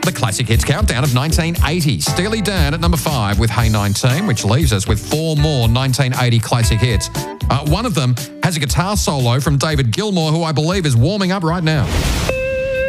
The Classic Hits Countdown of 1980. Steely Dan at number 5 with Hey 19, which leaves us with 4 more 1980 classic hits. One of them has a guitar solo from David Gilmour, who I believe is warming up right now.